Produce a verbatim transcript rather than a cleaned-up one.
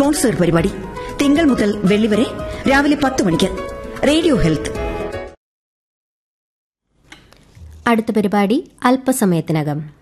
Sponsored പരിപാടി തിങ്കൾ മുതൽ വെള്ളി വരെ രാവിലെ പത്ത് മണിക്ക് റേഡിയോ ഹെൽത്ത്. അടുത്ത പരിപാടി അല്പസമയത്തിനകം.